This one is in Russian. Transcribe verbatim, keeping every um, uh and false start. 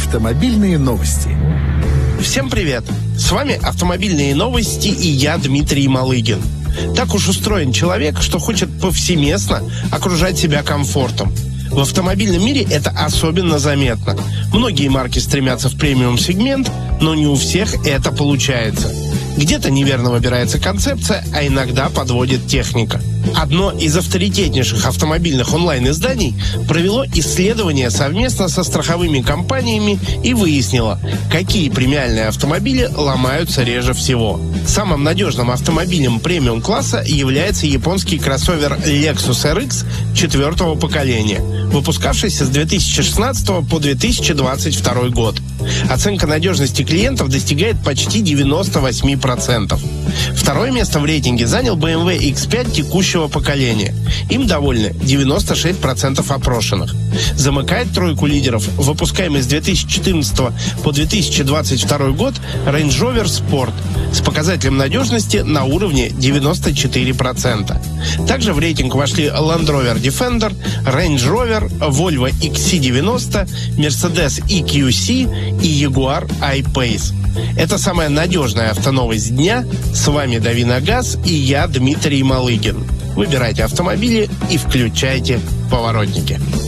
Автомобильные новости. Всем привет! С вами «Автомобильные новости» и я, Дмитрий Малыгин. Так уж устроен человек, что хочет повсеместно окружать себя комфортом. В автомобильном мире это особенно заметно. Многие марки стремятся в премиум-сегмент, но не у всех это получается. Где-то неверно выбирается концепция, а иногда подводит техника. Одно из авторитетнейших автомобильных онлайн-изданий провело исследование совместно со страховыми компаниями и выяснило, какие премиальные автомобили ломаются реже всего. Самым надежным автомобилем премиум-класса является японский кроссовер Lexus эр икс четвертого поколения, выпускавшийся с две тысячи шестнадцатого по две тысячи двадцать второй год. Оценка надежности клиентов достигает почти девяноста восьми процентов. Второе место в рейтинге занял бэ эм вэ икс пять текущего поколения. Им довольны девяносто шесть процентов опрошенных. Замыкает тройку лидеров, выпускаемый с две тысячи четырнадцатого по две тысячи двадцать второй год, Range Rover Sport с показателем надежности на уровне девяносто четыре процента. Также в рейтинг вошли Land Rover Defender, Range Rover, Volvo икс си девяносто, Mercedes и кью си и Jaguar I-Pace. Это самая надежная автоновость дня. С вами Дави на газ и я, Дмитрий Малыгин. Выбирайте автомобили и включайте поворотники.